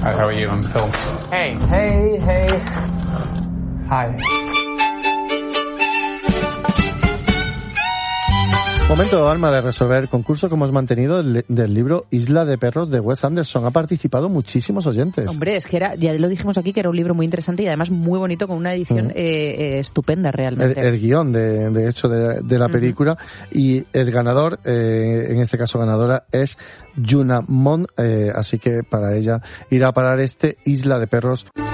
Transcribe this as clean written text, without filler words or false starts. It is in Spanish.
Hi, how are you? I'm Phil. Hey. Hi. Momento, Alma, de resolver el concurso que hemos mantenido del libro Isla de Perros de Wes Anderson. Ha participado muchísimos oyentes. Hombre, es que ya lo dijimos aquí, que era un libro muy interesante y además muy bonito, con una edición estupenda realmente. El guión, de hecho, de la película. Y el ganador, en este caso ganadora, es Yuna Mon, así que para ella irá a parar este Isla de Perros.